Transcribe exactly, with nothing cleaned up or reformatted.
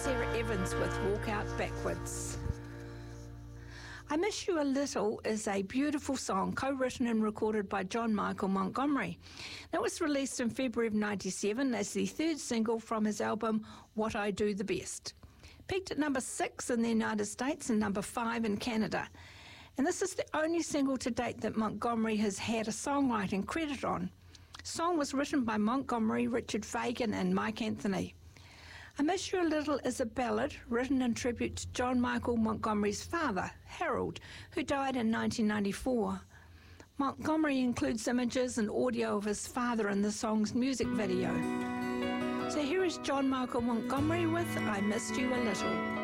Sarah Evans with Walk Out Backwards. I Miss You a Little is a beautiful song co-written and recorded by John Michael Montgomery. That was released in February of ninety-seven as the third single from his album What I Do the Best. Peaked at number six in the United States and number five in Canada. And this is the only single to date that Montgomery has had a songwriting credit on. The song was written by Montgomery, Richard Fagan and Mike Anthony. I Miss You a Little is a ballad written in tribute to John Michael Montgomery's father, Harold, who died in nineteen ninety-four. Montgomery includes images and audio of his father in the song's music video. So here is John Michael Montgomery with I Missed You a Little.